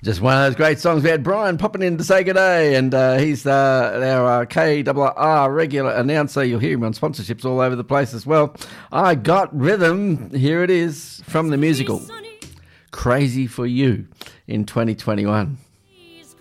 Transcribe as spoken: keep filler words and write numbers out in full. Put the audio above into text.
Just one of those great songs. We had Brian popping in to say good day, and uh, he's uh, our uh, K R R regular announcer. You'll hear him on sponsorships all over the place as well. I Got Rhythm. Here it is from the musical Crazy for You in twenty twenty-one.